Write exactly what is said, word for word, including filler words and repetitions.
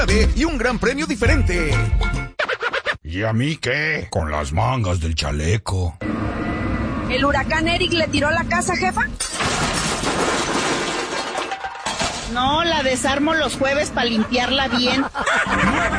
y un gran premio diferente. ¿Y a mí qué? Con las mangas del chaleco. ¿El huracán Eric le tiró la casa, jefa? No, la desarmo los jueves para limpiarla bien.